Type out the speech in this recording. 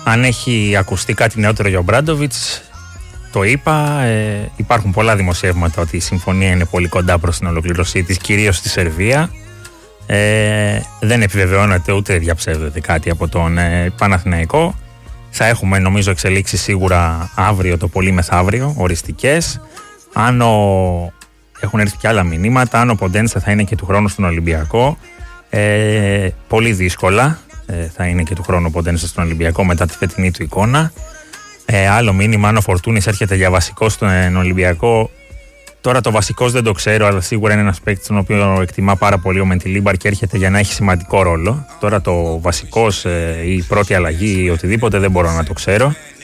Αν έχει ακουστεί κάτι νεότερο για ο Μπράντοβιτς, το είπα. Υπάρχουν πολλά δημοσιεύματα ότι η συμφωνία είναι πολύ κοντά προς την ολοκλήρωσή της, κυρίως στη Σερβία. Δεν επιβεβαιώνεται ούτε διαψεύδεται κάτι από τον Παναθηναϊκό. Θα έχουμε νομίζω εξελίξεις σίγουρα αύριο, το πολύ μεθαύριο, οριστικές. Έχουν έρθει και άλλα μηνύματα. Αν ο Ποντένσε θα είναι και του χρόνου στον Ολυμπιακό, πολύ δύσκολα θα είναι και του χρόνου ο Ποντένσε στον Ολυμπιακό μετά τη φετινή του εικόνα. Άλλο μήνυμα, αν ο Φορτούνης έρχεται για βασικό στον Ολυμπιακό. Τώρα το βασικός δεν το ξέρω, αλλά σίγουρα είναι ένας παίκτης τον οποίο εκτιμά πάρα πολύ ο Μεντιλίμπαρ και έρχεται για να έχει σημαντικό ρόλο. Τώρα το βασικός ή η πρώτη αλλαγή ή οτιδήποτε δεν μπορώ να το ξέρω.